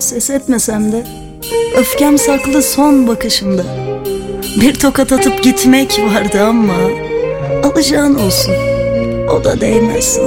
ses etmesem de öfkem saklı son bakışımda. Bir tokat atıp gitmek vardı ama alacağın olsun, o da değmez sana.